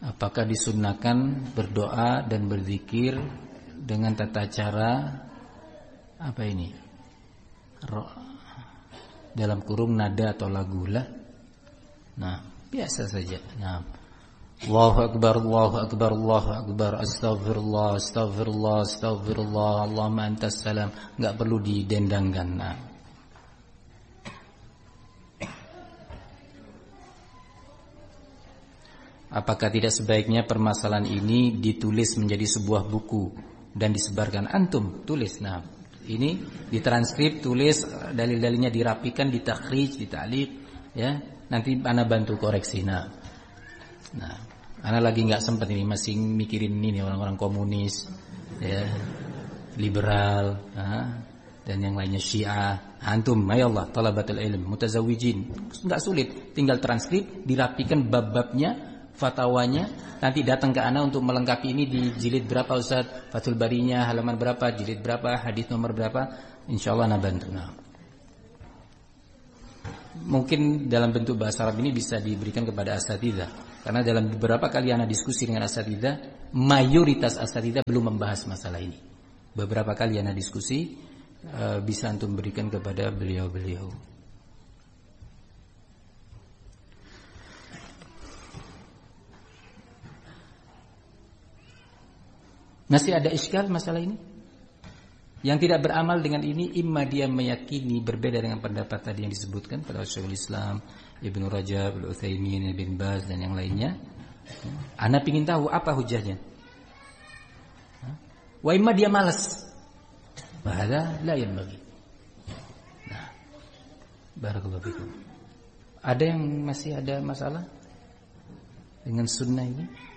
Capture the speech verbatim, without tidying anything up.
Apakah disunnahkan berdoa dan berzikir dengan tata cara apa ini? Ro, dalam kurung nada atau lagu lah. Nah, biasa saja. Nah, Allahu akbar, Allahu akbar, Allahu akbar, astagfirullah, astagfirullah, astagfirullah, Allahumma antas salam. Enggak perlu didendangkan. Nah. Apakah tidak sebaiknya permasalahan ini ditulis menjadi sebuah buku dan disebarkan? Antum tulis. Nah, ini ditranskrip, tulis, dalil-dalilnya dirapikan, ditakhrij, dita'liq, ya. Nanti ana bantu koreksi. Nah, nah, ana lagi nggak sempat ini, masih mikirin ini orang-orang komunis, ya, liberal, nah, dan yang lainnya Syiah. Antum, ya Allah, talabatul ilm, mutazawijin, nggak sulit, tinggal transkrip, dirapikan bab-babnya, fatwanya, nanti datang ke ana untuk melengkapi ini di jilid berapa Ustaz, Fathul Barinya halaman berapa, jilid berapa, hadis nomor berapa, insyaallah ana bantu. Nah, mungkin dalam bentuk bahasa Arab ini bisa diberikan kepada asatidzah, karena dalam beberapa kali ana diskusi dengan asatidzah, mayoritas asatidzah belum membahas masalah ini. Beberapa kali ana diskusi, uh, bisa antum berikan kepada beliau-beliau. Masih ada iskal masalah ini? Yang tidak beramal dengan ini, imma dia meyakini berbeda dengan pendapat tadi yang disebutkan pada Syekhul Islam, Ibnu Rajab, Al-Utsaimin, Ibn Baz dan yang lainnya. Ana ingin tahu apa hujahnya. Wa imma dia malas. Bahada la yanbaghi. Nah, barakallahu fikum. Ada yang masih ada masalah dengan sunnah ini?